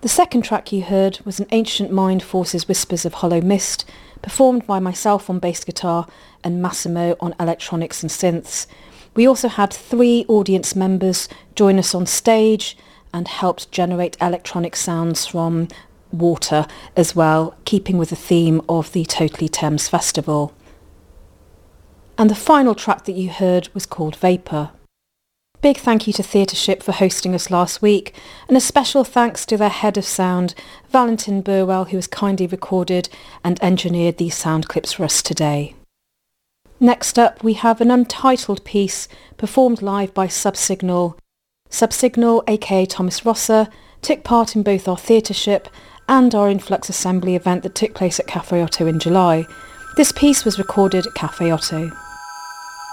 The second track you heard was An Ancient Mind Forces Whispers of Hollow Mist, performed by myself on bass guitar and Massimo on electronics and synths. We also had 3 audience members join us on stage and helped generate electronic sounds from water as well, keeping with the theme of the Totally Thames Festival. And the final track that you heard was called Vapour. Big thank you to Theatreship for hosting us last week, and a special thanks to their head of sound, Valentin Burwell, who has kindly recorded and engineered these sound clips for us today. Next up, we have an untitled piece performed live by Subsignal. Subsignal, aka Thomas Rosser, took part in both our Theatreship and our Influx Assembly event that took place at Cafe Otto in July. This piece was recorded at Cafe Otto.